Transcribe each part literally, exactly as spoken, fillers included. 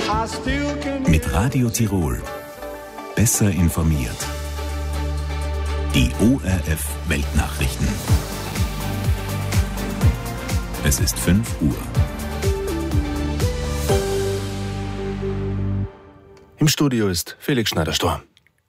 Mit Radio Tirol. Besser informiert. Die O R F Weltnachrichten. Es ist fünf Uhr. Im Studio ist Felix Schneider-Storr.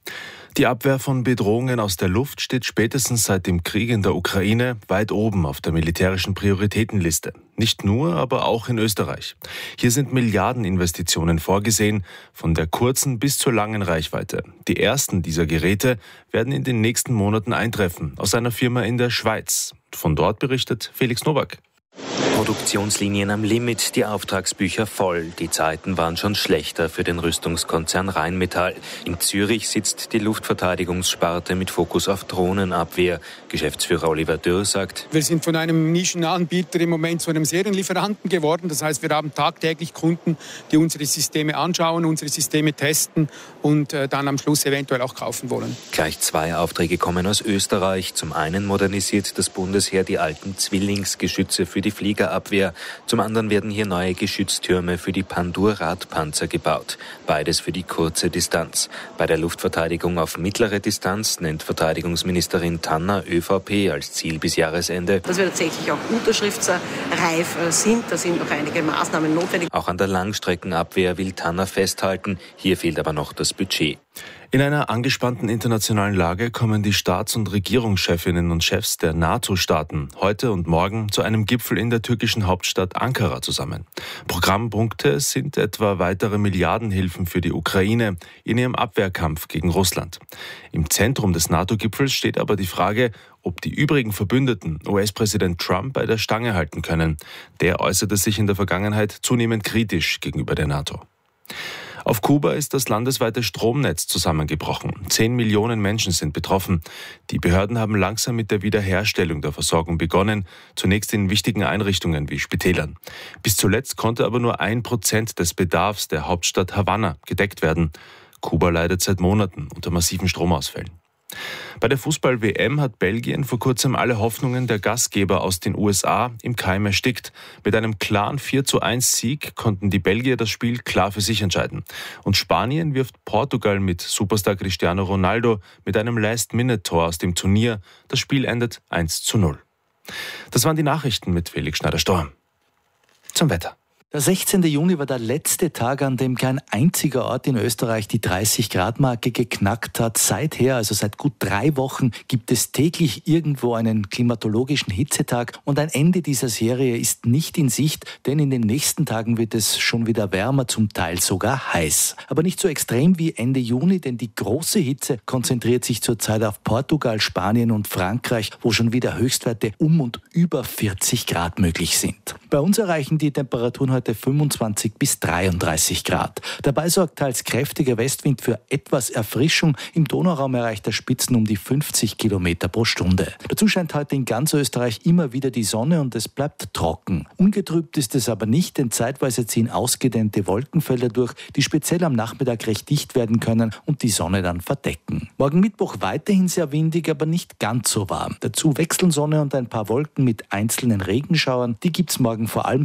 Die Abwehr von Bedrohungen aus der Luft steht spätestens seit dem Krieg in der Ukraine weit oben auf der militärischen Prioritätenliste. Nicht nur, aber auch in Österreich. Hier sind Milliardeninvestitionen vorgesehen, von der kurzen bis zur langen Reichweite. Die ersten dieser Geräte werden in den nächsten Monaten eintreffen, aus einer Firma in der Schweiz. Von dort berichtet Felix Nowak. Produktionslinien am Limit, die Auftragsbücher voll. Die Zeiten waren schon schlechter für den Rüstungskonzern Rheinmetall. In Zürich sitzt die Luftverteidigungssparte mit Fokus auf Drohnenabwehr. Geschäftsführer Oliver Dürr sagt: Wir sind von einem Nischenanbieter im Moment zu einem Serienlieferanten geworden. Das heißt, wir haben tagtäglich Kunden, die unsere Systeme anschauen, unsere Systeme testen und äh, dann am Schluss eventuell auch kaufen wollen. Gleich zwei Aufträge kommen aus Österreich. Zum einen modernisiert das Bundesheer die alten Zwillingsgeschütze für die Fliegerabwehr. Zum anderen werden hier neue Geschütztürme für die Pandur-Radpanzer gebaut. Beides für die kurze Distanz. Bei der Luftverteidigung auf mittlere Distanz nennt Verteidigungsministerin Tanner ÖVP als Ziel bis Jahresende, dass wir tatsächlich auch unterschriftsreif sind. Da sind noch einige Maßnahmen notwendig. Auch an der Langstreckenabwehr will Tanner festhalten. Hier fehlt aber noch das Budget. In einer angespannten internationalen Lage kommen die Staats- und Regierungschefinnen und Chefs der NATO-Staaten heute und morgen zu einem Gipfel in der türkischen Hauptstadt Ankara zusammen. Programmpunkte sind etwa weitere Milliardenhilfen für die Ukraine in ihrem Abwehrkampf gegen Russland. Im Zentrum des NATO-Gipfels steht aber die Frage, ob die übrigen Verbündeten U S-Präsident Trump bei der Stange halten können. Der äußerte sich in der Vergangenheit zunehmend kritisch gegenüber der NATO. Auf Kuba ist das landesweite Stromnetz zusammengebrochen. Zehn Millionen Menschen sind betroffen. Die Behörden haben langsam mit der Wiederherstellung der Versorgung begonnen, zunächst in wichtigen Einrichtungen wie Spitälern. Bis zuletzt konnte aber nur ein Prozent des Bedarfs der Hauptstadt Havanna gedeckt werden. Kuba leidet seit Monaten unter massiven Stromausfällen. Bei der Fußball-W M hat Belgien vor kurzem alle Hoffnungen der Gastgeber aus den U S A im Keim erstickt. Mit einem klaren vier zu eins Sieg konnten die Belgier das Spiel klar für sich entscheiden. Und Spanien wirft Portugal mit Superstar Cristiano Ronaldo mit einem Last-Minute-Tor aus dem Turnier. Das Spiel endet eins zu null. Das waren die Nachrichten mit Felix Schneider-Storr. Zum Wetter. Der sechzehnte Juni war der letzte Tag, an dem kein einziger Ort in Österreich die dreißig Grad Marke geknackt hat. Seither, also seit gut drei Wochen, gibt es täglich irgendwo einen klimatologischen Hitzetag. Und ein Ende dieser Serie ist nicht in Sicht, denn in den nächsten Tagen wird es schon wieder wärmer, zum Teil sogar heiß. Aber nicht so extrem wie Ende Juni, denn die große Hitze konzentriert sich zurzeit auf Portugal, Spanien und Frankreich, wo schon wieder Höchstwerte um und über vierzig Grad möglich sind. Bei uns erreichen die Temperaturen heute fünfundzwanzig bis dreiunddreißig Grad. Dabei sorgt teils kräftiger Westwind für etwas Erfrischung. Im Donauraum erreicht er Spitzen um die fünfzig Kilometer pro Stunde. Dazu scheint heute in ganz Österreich immer wieder die Sonne und es bleibt trocken. Ungetrübt ist es aber nicht, denn zeitweise ziehen ausgedehnte Wolkenfelder durch, die speziell am Nachmittag recht dicht werden können und die Sonne dann verdecken. Morgen Mittwoch weiterhin sehr windig, aber nicht ganz so warm. Dazu wechseln Sonne und ein paar Wolken mit einzelnen Regenschauern. Die gibt's morgen vor allem